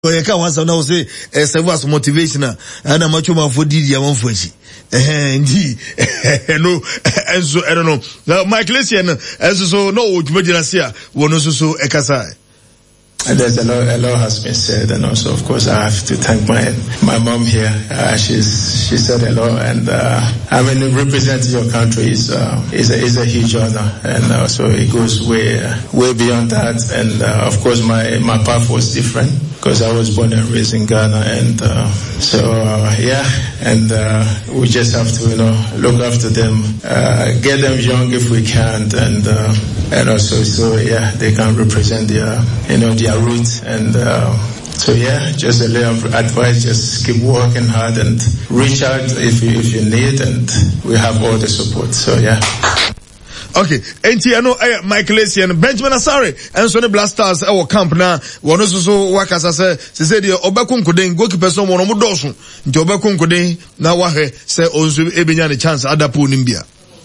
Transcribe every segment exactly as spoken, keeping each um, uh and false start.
you can once now say serve as motivation and I'm much more for Didi one for she. Indeed, no, and so I don't know. Now, Michael Essien, as so no, Jumajinasia, one also so Ekasai. There's a lot, a lot has been said, and also, of course, I have to thank my my mom here. Uh, she's she said a lot, and uh, I mean, representing your country is uh, is a is a huge honor, and uh, so it goes way uh, way beyond that. And uh, of course, my my path was different because I was born and raised in Ghana, and uh, so uh, yeah, and uh, we just have to you know look after them, uh, get them young if we can, and uh, and also so yeah, they can represent their you know their roots, and uh, so yeah, just a little advice, just keep working hard and reach out if you, if you need, and we have all the support. So yeah. Okay, and you know, Michael Essien, Benjamin Asare, and so the Blasters, our camp now, one also so work as I said, she said, Obakun Kudin, go keep person one of Modosun, Jobakun Kudin, now Wahe, say, also, Ebian chance, Adapu Nimbia.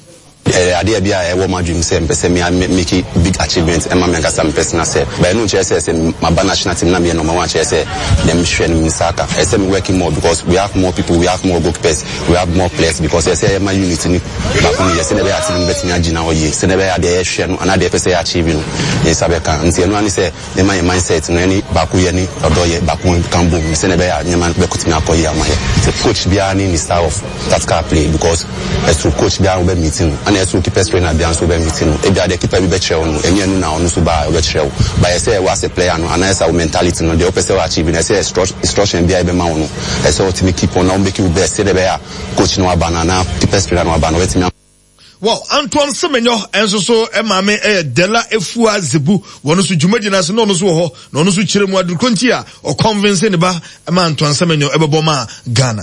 Uh, idea be I want my dream say person me make it big achievements and my make some personal say but no chair say my national team na me number one chair say them share in Saka I say me working more because we have more people, we have more goalkeepers, we have more players because I say my unit ni back on say never achieve betin agina oye say never dey share no and dey person achieve no e sabe kan nti no ani say the my mindset no any back ye ni odoye back on can boom say never nyama be kutimi akoye amaye say coach bia ni ni style of tactical play because as to coach bia we meeting and as to keep trainer bia so be meeting e bia dey keep be be chew no enu enu na onu so ba be chew but I say was a player no and I say mentality no dey person achieve I say instruction bia be ma no I say what me keep on now make you best say the bia coach no abana na keep trainer no abana wetimi. Well, Antoine Semenyo, and so so, Emame, eh, Della Efua Zebu, one of the Jumadinas, no, no, so, no, no, so, Chiremwa Ducontia, or convincing about a man, Antoine Semenyo, Eboboma, Ghana.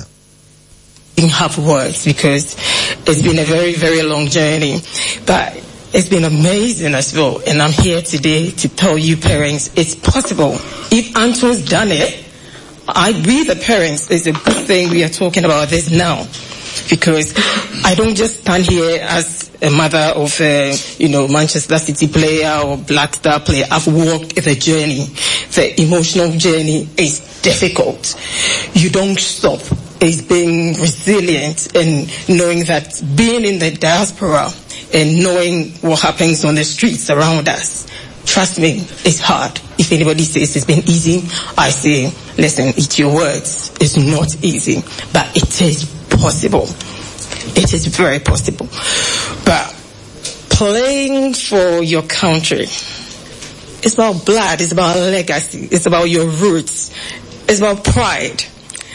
In half words because it's been a very, very long journey, but it's been amazing as well. And I'm here today to tell you parents, it's possible. If Antoine's done it, I, we the parents, it's a good thing we are talking about this now. Because I don't just stand here as a mother of a, you know, Manchester City player or Black Star player. I've walked the journey. The emotional journey is difficult. You don't stop. It's being resilient and knowing that being in the diaspora and knowing what happens on the streets around us. Trust me, it's hard. If anybody says it's been easy, I say, listen, eat your words. It's not easy, but it is possible. It is very possible. But playing for your country, it's about blood, it's about legacy, it's about your roots, it's about pride.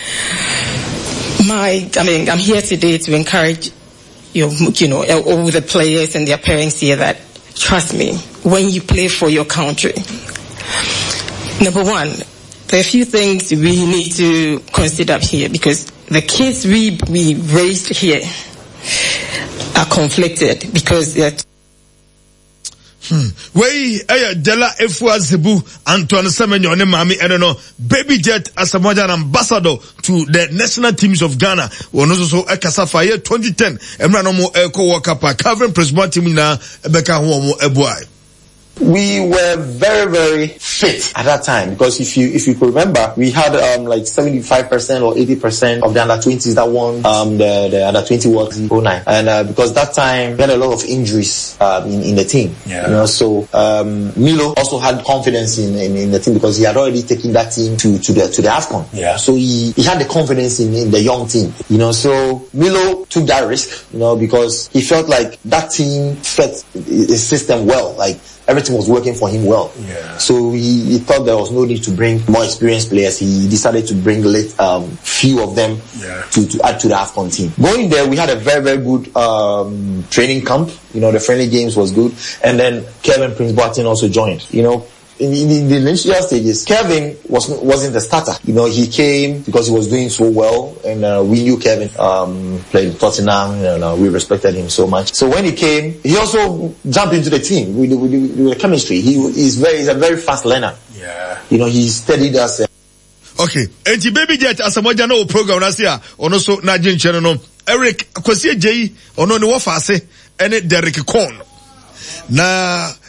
My, I mean, I'm here today to encourage you, you know, all the players and their parents here that, trust me, when you play for your country, number one, there are a few things we need to consider here because the kids we we raised here are conflicted because they're Hmm. Wey eh Della Efua Zebu Antoine Semenyo ne mami eno Baby Jet as a modern ambassador to the national teams of Ghana. One also Ekasafa year twenty ten. Emra no mo eko work up covering President team na Ebeka ho mo eboy. We were very, very fit at that time because if you if you could remember, we had um like seventy-five percent or eighty percent of the under twenties that won um the, the under twenty World Cup oh nine, and uh, because that time we had a lot of injuries um, in in the team. Yeah. You know, so um Milo also had confidence in, in in the team because he had already taken that team to to the to the AFCON. Yeah. So he he had the confidence in, in the young team. You know, so Milo took that risk. You know, because he felt like that team fit his system well. Like everything was working for him well. Yeah. So he, he thought there was no need to bring more experienced players. He decided to bring late, um, few of them yeah. to, to add to the AFCON team. Going there, we had a very, very good um, training camp. You know, the friendly games was good. And then Kevin Prince Boateng also joined. You know, in, in, in the initial stages, Kevin was, wasn't the starter. You know, he came because he was doing so well, and uh, we knew Kevin um, played Tottenham, and uh, we respected him so much. So when he came, he also jumped into the team with, with, with the chemistry. He is very, he's a very fast learner. Yeah. You know, he studied us. Uh, okay. And the Baby Jet as a modern program last year, on also Najin channel, Eric Kwesi J, on the Wafase, and Derek Korn. Na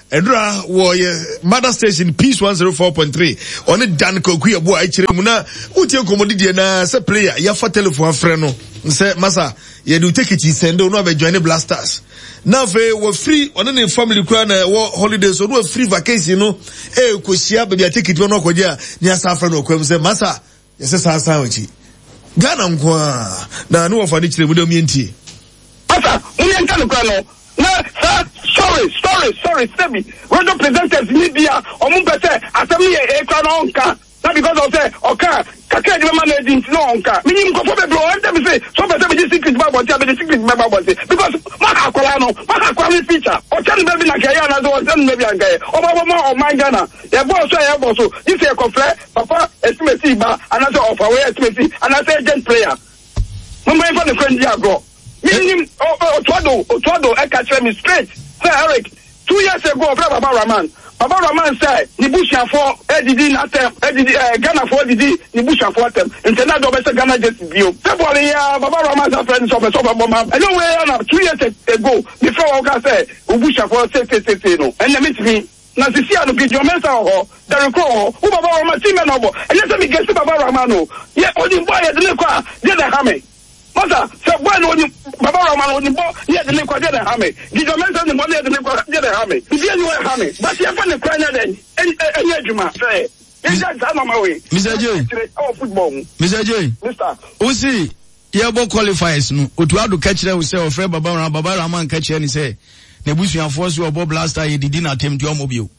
Edra wo ye mother station Peace one oh four point three. On Dan Koku abo a ichire mu na utie komodidie na se player ya fa telephone afre no. Nse masa ye do take it send no be join Blasters. Na fe we free on ne family kura na wo holidays so no free vacation no e kosia be bia take it no kwaje a ni asa afre no kwam se masa ye se sa sa wachi. Ghana nkwa na no fa ni chire mu do mientie. Masa munye nka no kwa no. No, sir, sorry, sorry, sorry, Sebi. When the presenters in Libya, or Mumpete, Assembly, a Kranonka, not because of say, okay, Kaka, the man is no onka. Meaning, go for the blow, and them say, so better with the secret Bible, tell me the secret Bible, because Maka Kolano, Maka Kwami feature, or tell me like Guyana, or tell me like Gay, or Mama or my Ghana. Your boss, I have also, you say a conflict, Papa, estimate, and I say, of away estimate, and I say, agent player. Mama, for the friend, yeah, go. Meaning, Otwado, Otwado, I catch me straight. Say, Eric, two years ago, Baba Rahman. Baba Rahman said, Nibusha for E D D, not Ghana for E D D, Nibusha for them. Internet of Ghana just view. February, Baba Rahman's a friend of a sober bomb. I know where two years ago, before I said, Ubusha for say, say, say, no. And the meet me. Na sisi anu bi Jomesa ho, Dereko ho, u Baba Rahman team no bo. And yes, me get Baba Rahman no. Yeah, only boy at the kwa, did the hammer. Masa, so when only Baba Rahman only boy, yeah, the name did the hammer. Did you mention the money at the name did the hammer? Did you know hammer? But you have the cry then, and and Juma say, is that my way? Mister Joy, oh football. Mister Joy, Mister Usi, yabo qualifiers no. Otuado catch them say of Baba Rahman, Baba Rahman catch any say. Nebusian force you Bob Blaster, he did not attempt your mobile.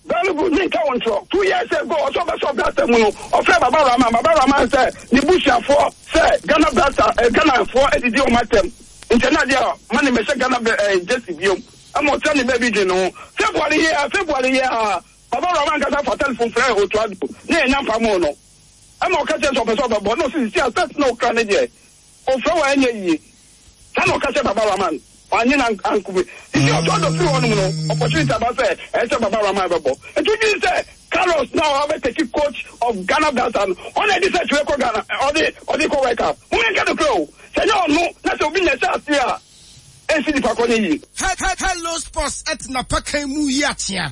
Two years ago, or so much of that time, or Baba Rahman, Baba Rahman said, Nibusha for, say, Ghana Blaster, Ghana for a deal matem. International money, Mister Ghana, Jesse View. I'm not telling baby, you know. February here, February here, Baba Rahman got for telephone for a to do. Nay, Nampamono. I'm not catching of a sort of bonus, that's no Canadian. Or throw any. Can not catch Baba Rahman. Anyin and Kubi. If you are trying to throw on opportunity about say, and say Baba Rahman Babo. And to you say, Carlos now have a take coach of Ghana Blaster. Only this is record Ghana, or the or the co-wake up. Who can get the crow? Say no, no, that's a business out here. And see the Pakoni. Hello, sports at Napakemu Yatia.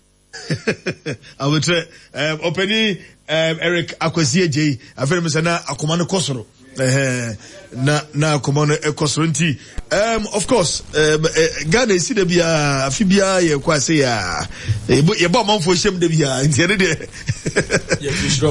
I would say, um, opening, um, Eric Akwasie J, a very Misana, Akumano Kosoro. Uh, na na komono ekosronti um of course um uh, Ghana si de bia afibia ye kwase ya ye bo manfo hjem de bia ntiere de